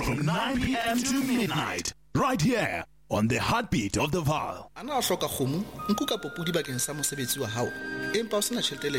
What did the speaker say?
from 9 p.m. to midnight, right here on the Heartbeat of the Vaal. Ana a hloka kgomo, nku ka popudi bakeng sa mosebetsi wa hao. Empa o sena tjhelete